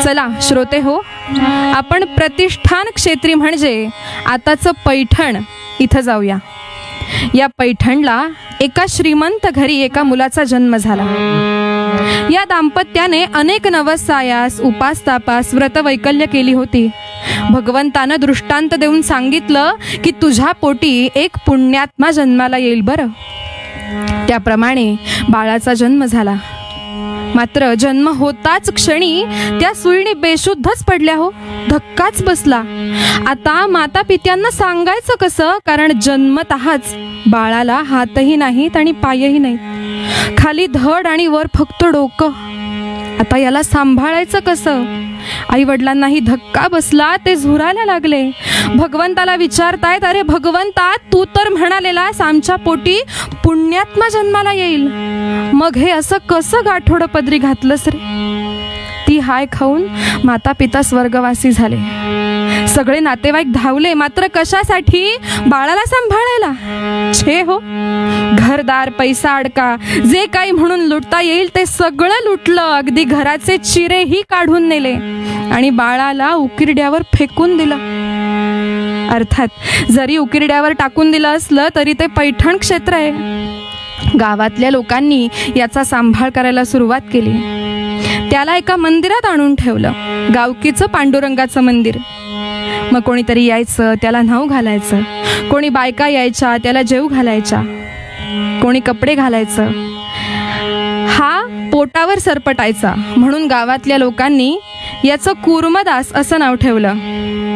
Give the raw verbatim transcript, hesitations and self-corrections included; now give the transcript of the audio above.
चला श्रोते हो, आपण प्रतिष्ठान क्षेत्री म्हणजे आताचं पैठण इथं जाऊया. या पैठणला एका श्रीमंत घरी एका मुलाचा जन्म झाला. या दाम्पत्याने अनेक नवसायास, उपास तापास, व्रतवैकल्य केली होती. भगवंतानं दृष्टांत देऊन सांगितलं की तुझ्या पोटी एक पुण्यात्मा जन्माला येईल बरं. त्याप्रमाणे बाळाचा जन्म झाला. मात्र जन्म होताच क्षणी त्या सुईणी बेशुद्धच पडल्या हो. धक्काच बसला. आता माता पित्यांना सांगायचं कसं, कारण जन्मतःच बाळाला हातही नाहीत आणि पायही नाहीत, खाली धड आणि वर फक्त डोकं. आता याला सांभाळायचं कसं? आई वडिलांनाही धक्का बसला. ते झुरायला लागले. भगवंताला विचारतायत, अरे भगवंता, तू तर म्हणालेलास आमच्या पोटी पुण्यात्मा जन्माला येईल, मग हे असं कसं गाठोडं पदरी घातलंस रे? ती हाय खाऊन माता पिता स्वर्गवासी झाले. सगळे नातेवाईक धावले. मात्र कशासाठी? बाळाला सांभाळायला. छे हो, घरदार, पैसा, अडका, जे काही म्हणून लुटता येईल ते सगळं लुटलं. अगदी घराचे चिरेही काढून नेले आणि बाळाला उकिरड्यावर फेकून दिलं. अर्थात जरी उकिरड्यावर टाकून दिलं असलं तरी ते पैठण क्षेत्र आहे. गावातल्या लोकांनी याचा सांभाळ करायला सुरुवात केली. त्याला एका मंदिरात आणून ठेवलं, गावकीचं पांडुरंगाचं मंदिर. मग कोणीतरी यायचं, त्याला न्हाऊ घालायचं. कोणी बायका यायच्या, त्याला जेव घालायच्या. कोणी कपडे घालायचं. हा पोटावर सरपटायचा म्हणून गावातल्या लोकांनी याचं कुर्मदास असं नाव ठेवलं.